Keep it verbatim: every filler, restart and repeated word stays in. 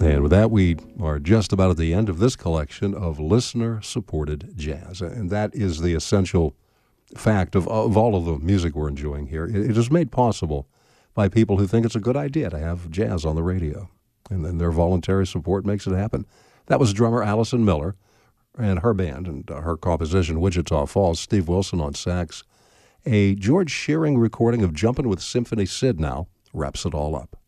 And with that, we are just about at the end of this collection of listener-supported jazz. And that is the essential fact of, of all of the music we're enjoying here. It, it is made possible by people who think it's a good idea to have jazz on the radio. And then their voluntary support makes it happen. That was drummer Allison Miller and her band and uh, her composition, Wichita Falls, Steve Wilson on sax. A George Shearing recording of Jumpin' with Symphony Sid now wraps it all up.